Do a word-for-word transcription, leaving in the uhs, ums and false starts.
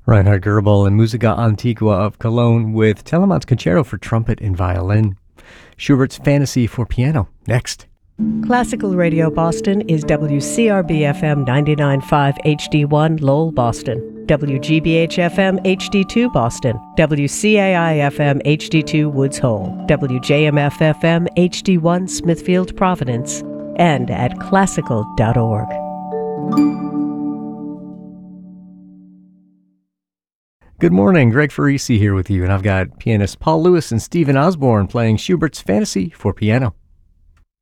Reinhard Goebel and Musica Antigua of Cologne with Telemann's Concerto for Trumpet and Violin. Schubert's Fantasy for Piano, next. Classical Radio Boston is W C R B F M ninety-nine point five H D one Lowell, Boston, W G B H F M H D two Boston, W C A I F M H D two Woods Hole, W J M F F M H D one Smithfield, Providence, and at classical dot org. Good morning, Greg Farisi here with you, and I've got pianists Paul Lewis and Stephen Osborne playing Schubert's Fantasy for Piano.